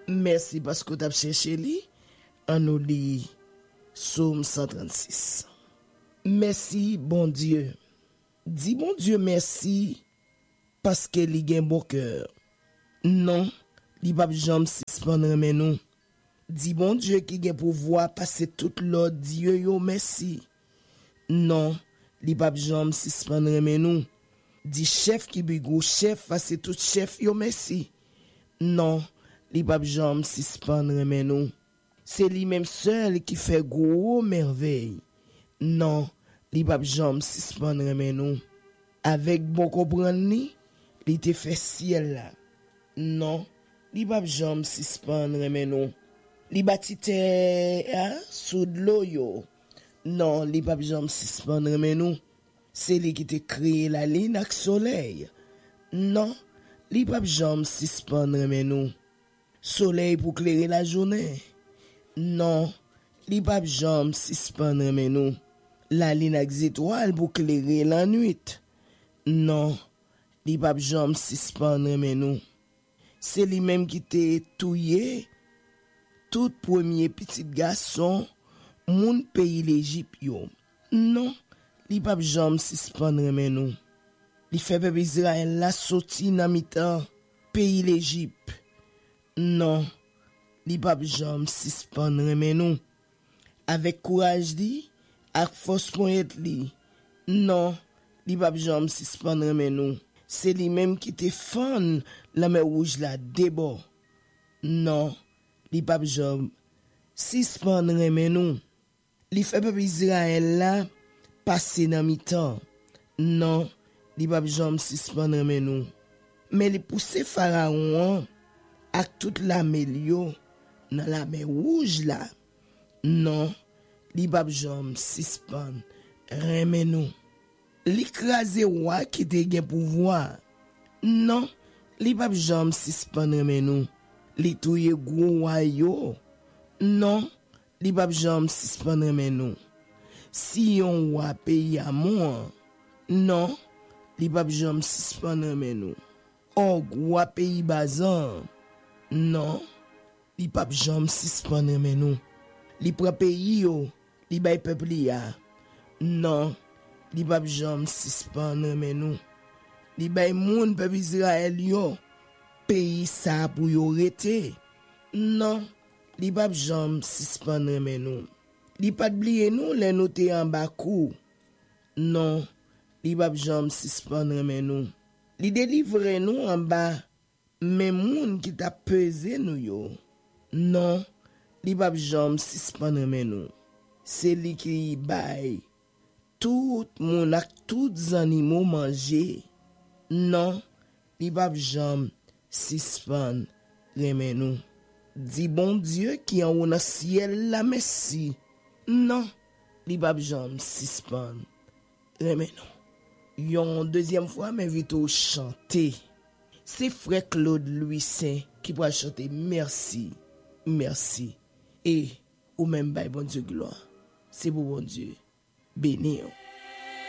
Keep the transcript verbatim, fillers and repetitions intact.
Merci parce que tu as cherché lui. On nous lit Psaume cent trente-six. Merci, bon Dieu. Dis bon Dieu merci parce que li gen bon cœur. Non, li pa jam suspendre mais nous. Dis bon Dieu qui gen pouvoir passer toute l'ordre Dieu yo merci. Non, li pa jam suspendre mais nous. Dis chef qui bigou chef passer tout chef yo merci. Non, li pa jam suspendre mais nous. C'est lui-même seul qui fait gros merveille. Non, li pa jam suspendre mais nous. Avec bon comprendre ni, li te fait ciel là. Non, li pa jam suspendre mais nous. Li bati te hein, sous de l'eau yo. Non, li pa jam suspendre mais nous. C'est lui qui te créé la lune ak soleil. Non, li pa jam suspendre mais nous. Soleil pour clairer la journée. Non, li pa jam suspendre mais nous. La lune ak étoile pour clairer la nuit. Non, li pa jam suspendre mais nous. C'est lui-même qui te touillé tout premier petit garçon moun pays l'Égypte yo. Non, li pa jam suspendre mais nous. Li fait peuple Israël la sorti nan mitan pays l'Égypte. Non, li pa jam suspendre mais nous. Avec courage li, ak force moyet li. Non, li pa jam suspendre mais nous. C'est lui-même qui te fend la mer rouge la débord. Non, li pa jam suspendre mais nous. Li fait peuple Israël la passer dans mi-temps. Non, li pa jam suspendre mais nous. Mais li pousse pharaon ak toute la melio dans la mer rouge là. Non, li pa jam suspendre mais nous. L'écraser roi qui te gen pouvoir. Non, li pa jam suspendre mais nous. Li touye gros roi yo. Non, li pa jam suspendre mais nous. Si yon roi pays à moi. Non, li pa jam suspendre mais nous. Oh, roi pays bazan. Non, li pa jam suspendre mais nous. Li prend pays yo, li bay peuple ya. Non, li pa jam suspendre mais nous. Li bay moun peuple Israël yo pays ça pour yo rete. Non, li pa jam suspendre mais nous. Li pa oublier nous les noter en bas kou. Non, li pa jam suspendre mais nous. Li délivrer nous en bas mais moun qui t'a pesé nous yo. Non, li pa jam suspendre mais nous. C'est li qui bay tout moun ak tout animaux manger. Non, li pa jam suspendre mais nous. Dis bon Dieu qui en haut dans ciel la merci. Non, li pa jam suspendre mais nous. Yon deuxième fois m'invite au chanter. C'est frère Claude Louis Saint qui va chanter merci, merci. Et ou même by bon Dieu gloire. C'est pour bon Dieu. Béni.